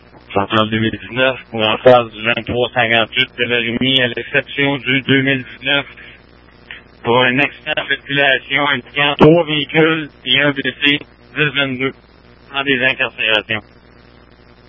Central 2019 pour en phase du 2358 de la Lumi, à l'exception du 2019 pour un accident de circulation impliquant 3 véhicules et un blessé, 10-22 en désincarcération.